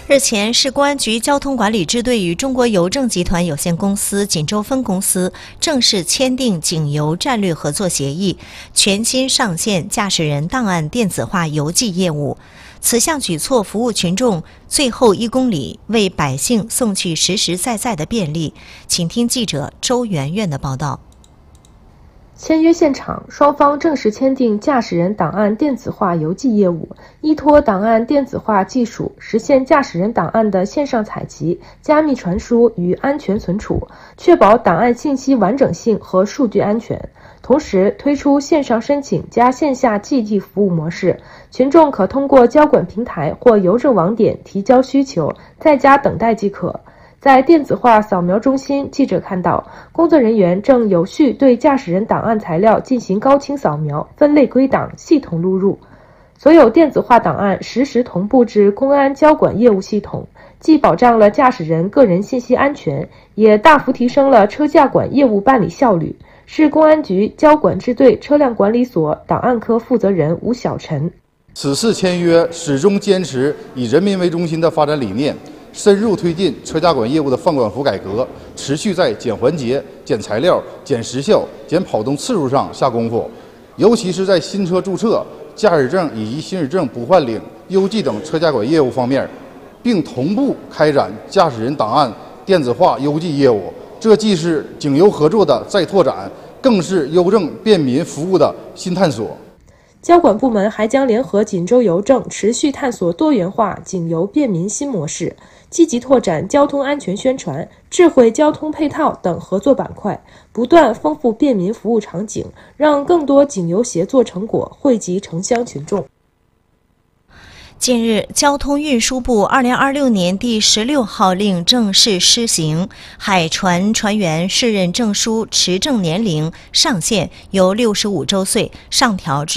日前，市公安局交通管理支队与中国邮政集团有限公司锦州分公司正式签订警邮战略合作协议，全新上线驾驶人档案电子化邮寄业务。此项举措服务群众最后1公里，为百姓送去实实在在的便利。请听记者周媛媛的报道。 签约现场，双方正式签订驾驶人档案电子化邮寄业务，依托档案电子化技术，实现驾驶人档案的线上采集、加密传输与安全存储，确保档案信息完整性和数据安全。同时，推出线上申请加线下寄递服务模式，群众可通过交管平台或邮政网点提交需求，在家等待即可。在电子化扫描中心，记者看到工作人员正有序对驾驶人档案材料进行高清扫描、分类归档、系统录入。所有电子化档案实时同步至公安交管业务系统，既保障了驾驶人个人信息安全，也大幅提升了车驾管业务办理效率。市公安局交管支队车辆管理所档案科负责人吴小晨： 此次签约始终坚持以人民为中心的发展理念，深入推进车驾管业务的放管服改革，持续在减环节、减材料、减时效、减跑动次数上下功夫，尤其是在新车注册、驾驶证以及行驶证补换领、邮寄等车驾管业务方面，并同步开展驾驶人档案电子化邮寄业务。这既是警邮合作的再拓展，更是邮政便民服务的新探索。 交管部门还将联合锦州邮政，持续探索多元化警邮便民新模式，积极拓展交通安全宣传、智慧交通配套等合作板块，不断丰富便民服务场景，让更多警邮协作成果惠及城乡群众。 近日，交通运输部2026年第16号令正式施行，海船船员适任证书持证年龄上限由65周岁上调至